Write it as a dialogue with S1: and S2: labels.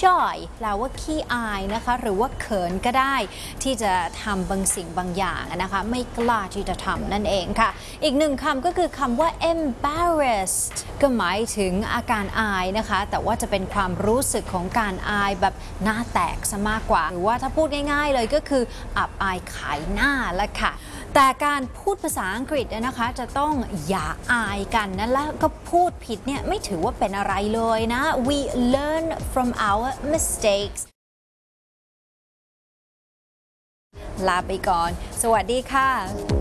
S1: shy แปลว่าขี้อายนะคะหรือว่าเขินก็ได้ที่จะทำบางสิ่งบางอย่างนะคะไม่กล้าที่จะทำนั่นเองค่ะอีกหนึ่งคำก็คือคำว่า embarrassed ก็หมายถึงอาการอายนะคะแต่ว่าจะเป็นความรู้สึกของการอายแบบหน้าแตกซะมากกว่าหรือว่าถ้าพูดง่ายๆเลยก็คืออับอายขายหน้าละค่ะแต่การพูดภาษาอังกฤษนะคะจะต้องอย่าอายกันนะแล้วก็พูดผิดเนี่ยไม่ถือว่าเป็นอะไรเลยนะ we learn from our mistakes ลาไปก่อนสวัสดีค่ะ